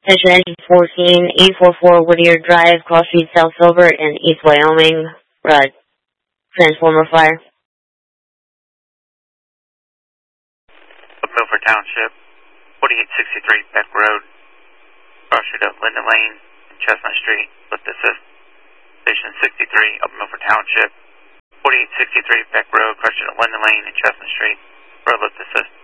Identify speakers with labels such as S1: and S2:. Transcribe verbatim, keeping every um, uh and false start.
S1: Attention engine fourteen, eight forty-four Whittier Drive, Cross Street, South Filbert, and East Wyoming. Uh, transformer fire.
S2: Milford Township, forty-eight sixty-three Beck Road, Cross Street up Linden Lane, and Chestnut Street, lift assist. Station sixty-three, up Milford Township, forty-eight sixty-three Beck Road, Cross Street up Linden Lane, and Chestnut Street, road lift assist.